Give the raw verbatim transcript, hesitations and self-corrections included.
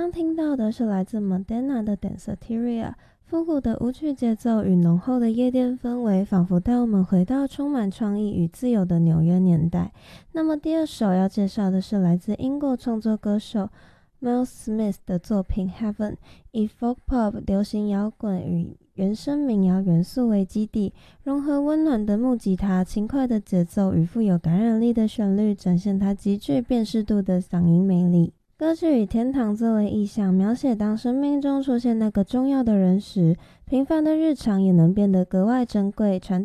刚听到的是来自 Madonna 的 Danceteria， 复古的舞曲节奏与浓厚的夜店氛围，仿佛带我们回到充满创意与自由的纽约年代。那么第二首要介绍的是来自英国创作歌手 Miles Smith 的作品 Heaven， 以 folk pop 流行摇滚与原声民谣元素为基地，融合温暖的木吉他、轻快的节奏与富有感染力的旋律，展现它极具辨识度的嗓音魅力。歌曲以天堂作为意象，描写当生命中出现那个重要的人时，平凡的日常也能变得格外珍贵，传